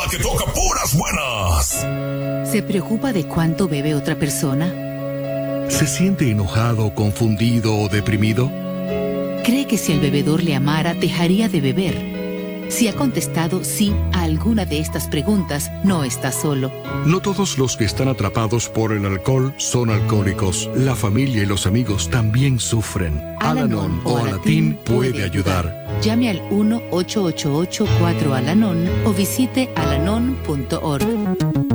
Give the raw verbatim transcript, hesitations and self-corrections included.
que toca puras buenas. ¿Se preocupa de cuánto bebe otra persona? ¿Se siente enojado, confundido o deprimido? ¿Cree que si el bebedor le amara, dejaría de beber? Si ha contestado sí a alguna de estas preguntas, no está solo. No todos los que están atrapados por el alcohol son alcohólicos. La familia y los amigos también sufren. Al-Anon o Alatín puede ayudar. Llame al uno ocho ocho ocho cuatro Al-Anon o visite alanon punto org.